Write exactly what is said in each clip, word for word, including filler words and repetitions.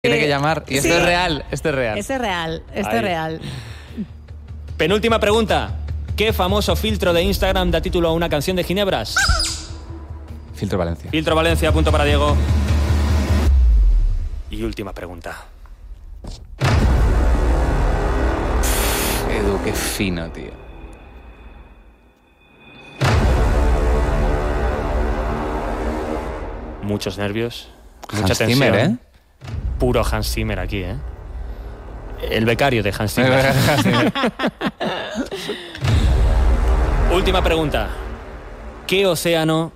Tiene que llamar. Y esto sí. es real, esto es real. Esto es real, esto Ahí. es real. Penúltima pregunta. ¿Qué famoso filtro de Instagram da título a una canción de Ginebras? Filtro Valencia. Filtro Valencia, punto para Diego. Y última pregunta. Edu, qué fino, tío. Muchos nervios, mucha Hans tensión. Zimmer, ¿eh? Puro Hans Zimmer aquí, ¿eh? El becario de Hans Zimmer. Última pregunta. ¿Qué océano...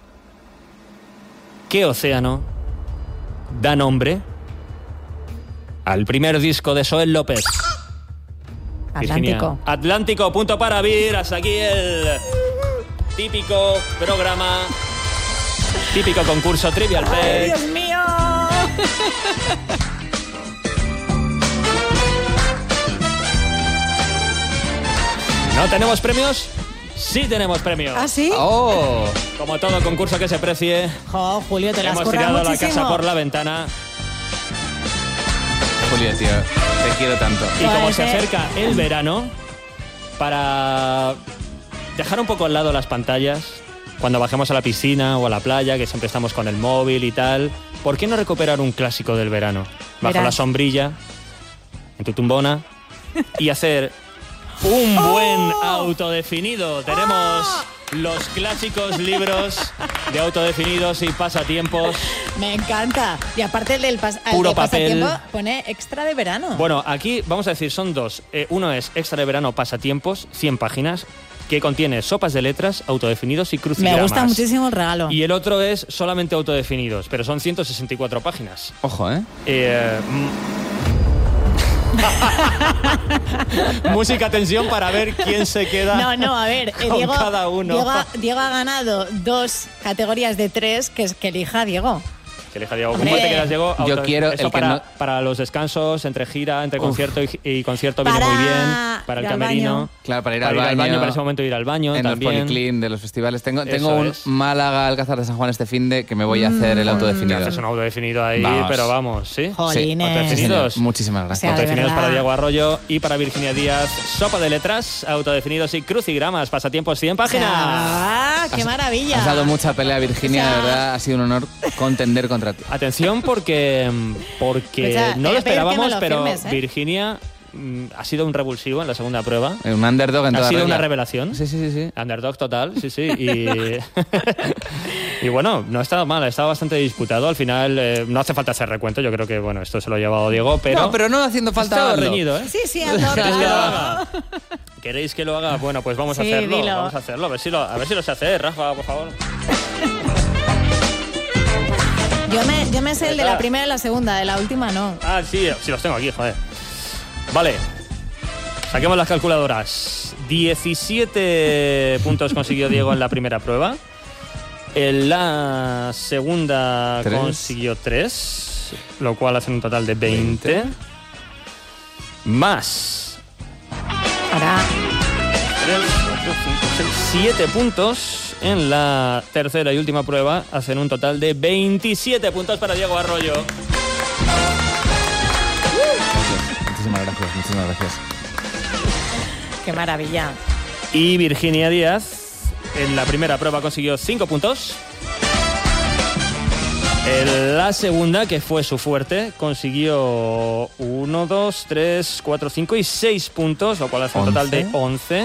¿Qué océano da nombre al primer disco de Soel López? Virginia. Atlántico. Atlántico, punto para Vir. Hasta aquí el típico programa, típico concurso Trivial ¡Ay, Pet. Dios mío! ¿No tenemos premios? Sí tenemos premios. ¿Ah, sí? ¡Oh! Como todo concurso que se precie, Jo, Julio, te las hemos curras tirado la muchísimo. casa por la ventana. Julio, tío, te quiero tanto. Y como Pues, se eh. acerca el verano, para dejar un poco al lado las pantallas, cuando bajemos a la piscina o a la playa, que siempre estamos con el móvil y tal, ¿por qué no recuperar un clásico del verano? Bajo Verás. la sombrilla, en tu tumbona, y hacer un ¡Oh! buen autodefinido. Tenemos los clásicos libros de autodefinidos y pasatiempos. Me encanta. Y aparte el del pas el Puro de papel. pasatiempo pone extra de verano. Bueno, aquí vamos a decir, son dos. Eh, uno es Extra de Verano Pasatiempos, cien páginas, que contiene sopas de letras, autodefinidos y crucigramas. Me gusta muchísimo el regalo. Y el otro es solamente autodefinidos, pero son ciento sesenta y cuatro páginas. Ojo, ¿eh? Eh, mm. Música tensión para ver quién se queda. No, no, a ver, eh, con Diego, cada uno. Diego, ha- Diego ha ganado dos categorías de tres, que es que elija Diego. Que elija Diego. Hombre. ¿Cómo te quedas, Diego? Yo Auto- quiero Esto el que para, no- para los descansos, entre gira, entre Uf. concierto y, y concierto viene Para muy bien. Para el ir al camerino. baño. Claro, para ir, Para al, baño, para ese momento ir al baño en los también. policlín de los festivales. Tengo, Eso tengo un es. Málaga Alcázar de San Juan este finde que me voy a hacer el Te autodefinido. haces un autodefinido ahí, Vamos. pero vamos, ¿sí? Jolines. Sí, Autodefinidos. señor. Muchísimas O gracias. sea, de Autodefinidos verdad. para Diego Arroyo y para Virginia Díaz. Sopa de letras, autodefinidos y crucigramas. Pasatiempos cien páginas. ¡Ah, qué Has- maravilla! Has dado mucha pelea, Virginia, O sea- de verdad. Ha sido un honor contender contra ti. Atención porque, porque Pues ya, te no voy lo a pedir que me esperábamos, lo pero firmes, ¿eh? Virginia mm, ha sido un revulsivo en la segunda prueba. Un underdog en Ha toda sido regla. una revelación. Sí, sí, sí, sí. Underdog total, sí, sí. Y, y bueno, no ha estado mal, ha estado bastante disputado. Al final eh, no hace falta hacer recuento, yo creo que bueno, esto se lo ha llevado Diego, pero... No, pero no haciendo ha falta estado darlo. reñido, ¿eh? Sí, sí, hazlo, ¿Queréis que lo claro. haga? ¿Queréis que lo haga? Bueno, pues vamos a Sí, hacerlo. dilo. Vamos a hacerlo. A ver si lo, a ver si lo sé hacer, Rafa, por favor. Yo me, yo me sé el de la Está. primera y la segunda, de la última no. Ah, sí, sí los tengo aquí, joder. Vale. Saquemos las calculadoras. diecisiete puntos consiguió Diego en la primera prueba. En la segunda Tres. consiguió tres, lo cual hace un total de veinte. Más Ahora, tres, cuatro, cinco, seis, siete puntos en la tercera y última prueba, hacen un total de veintisiete puntos para Diego Arroyo. Muchísimas gracias, muchísimas gracias. qué maravilla. Y Virginia Díaz en la primera prueba consiguió cinco puntos. En la segunda, que fue su fuerte, consiguió uno, dos, tres, cuatro, cinco y seis puntos, lo cual hace un total de once.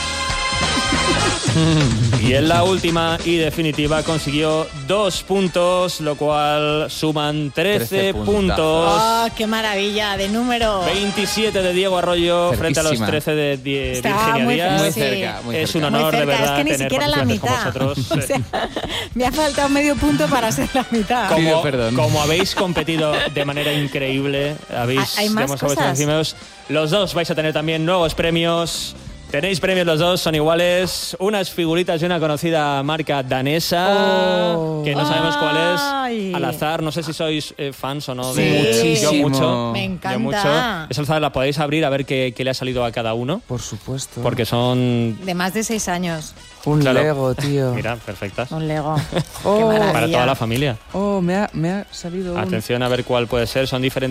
Y en la última y definitiva consiguió dos puntos, lo cual suman trece, trece puntos. puntazos. ¡Oh, qué maravilla de número! veintisiete de Diego Arroyo frente a los Cerquísima. trece de Die- Está Virginia muy Díaz. Muy sí. cerca, muy Es cerca. un Muy honor, de cerca, verdad, es que ni tener siquiera la participantes con mitad. vosotros. O sea, me ha faltado medio punto para ser la mitad. Pido Como, perdón. como habéis competido de manera increíble, habéis ¿Hay más demostrado vuestros cosas? conocimientos, los dos vais a tener también nuevos premios. Tenéis premios los dos, son iguales. Unas figuritas de una conocida marca danesa, Oh. que no sabemos cuál es. Ay. Al azar, no sé si sois eh, fans o no. Sí, de muchísimo. Yo mucho. Me Yo encanta. mucho. Esa al azar la podéis abrir a ver qué, qué le ha salido a cada uno. Por supuesto. Porque son... De más de seis años. Un Claro. Lego, tío. Mira, perfectas. Un Lego. Oh, Qué maravilla. Para toda la familia. oh, me ha, me ha salido un... Atención a ver cuál puede ser. Son diferentes